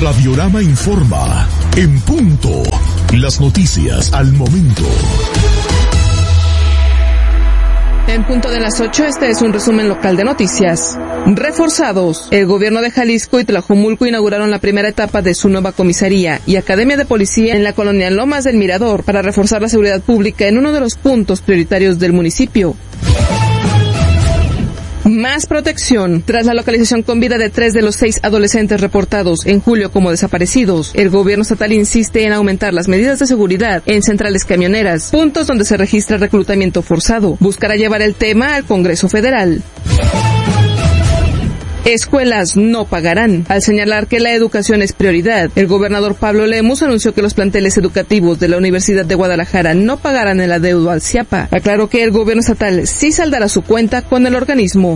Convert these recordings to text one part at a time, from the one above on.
Radiorama informa. En punto. Las noticias al momento. En punto de las 8, este es un resumen local de noticias. Reforzados. El gobierno de Jalisco y Tlajomulco inauguraron la primera etapa de su nueva comisaría y academia de policía en la colonia Lomas del Mirador para reforzar la seguridad pública en uno de los puntos prioritarios del municipio. Más protección. Tras la localización con vida de 3 de los 6 adolescentes reportados en julio como desaparecidos, el gobierno estatal insiste en aumentar las medidas de seguridad en centrales camioneras, puntos donde se registra reclutamiento forzado. Buscará llevar el tema al Congreso Federal. Escuelas no pagarán. Al señalar que la educación es prioridad, el gobernador Pablo Lemus anunció que los planteles educativos de la Universidad de Guadalajara no pagarán el adeudo al CIAPA. Aclaró que el gobierno estatal sí saldará su cuenta con el organismo.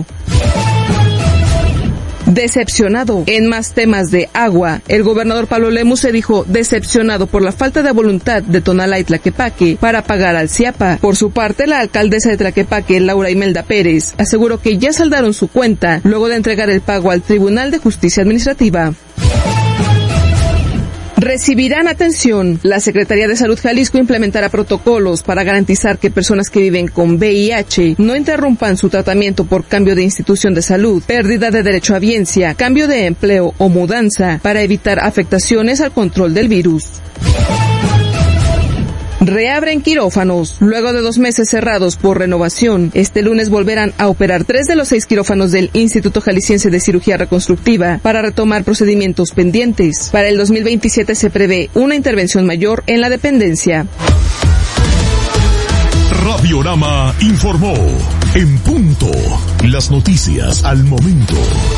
Decepcionado. En más temas de agua, el gobernador Pablo Lemus se dijo decepcionado por la falta de voluntad de Tonalá y Tlaquepaque para pagar al CIAPA. Por su parte, la alcaldesa de Tlaquepaque, Laura Imelda Pérez, aseguró que ya saldaron su cuenta luego de entregar el pago al Tribunal de Justicia Administrativa. Recibirán atención. La Secretaría de Salud Jalisco implementará protocolos para garantizar que personas que viven con VIH no interrumpan su tratamiento por cambio de institución de salud, pérdida de derecho a biencia, cambio de empleo o mudanza, para evitar afectaciones al control del virus. Reabren quirófanos. Luego de 2 meses cerrados por renovación, este lunes volverán a operar 3 de los 6 quirófanos del Instituto Jalisciense de Cirugía Reconstructiva para retomar procedimientos pendientes. Para el 2027 se prevé una intervención mayor en la dependencia. Radiorama informó. En punto. Las noticias al momento.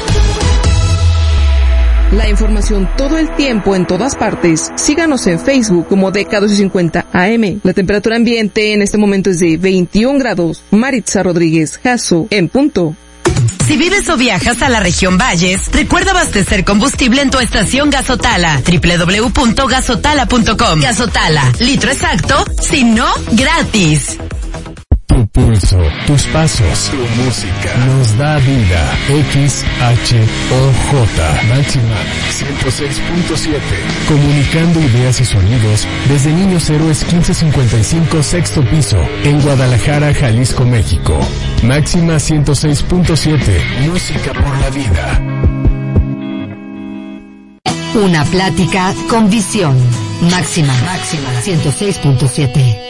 La información todo el tiempo en todas partes. Síganos en Facebook como DK250 AM. La temperatura ambiente en este momento es de 21 grados. Maritza Rodríguez, Jasso, en punto. Si vives o viajas a la región Valles, recuerda abastecer combustible en tu estación Gasotala. www.gasotala.com. Gasotala, litro exacto, si no, gratis. Tu pulso, tus pasos, tu música nos da vida. XHOJ Máxima 106.7. Comunicando ideas y sonidos desde Niños Héroes 1555 sexto piso en Guadalajara, Jalisco, México. Máxima 106.7. Música por la vida. Una plática con visión. Máxima 106.7.